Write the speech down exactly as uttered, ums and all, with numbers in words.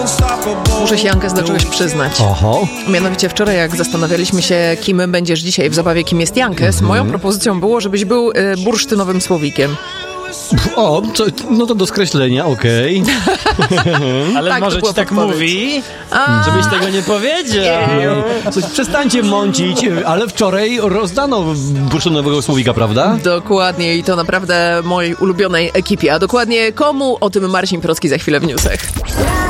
Muszę się, Jankę, do czegoś przyznać. Oho. Mianowicie wczoraj, jak zastanawialiśmy się, kim będziesz dzisiaj w zabawie, kim jest Jankes, mm-hmm. moją propozycją było, żebyś był y, bursztynowym słowikiem. O, to, no to do skreślenia, okej. Okay. Ale tak, może ci tak podpowiedź. mówi, A... żebyś tego nie powiedział. Coś, przestańcie mącić, ale wczoraj rozdano bursztynowego słowika, prawda? Dokładnie, i to naprawdę mojej ulubionej ekipie. A dokładnie komu? O tym Marcin Procki za chwilę w newsach.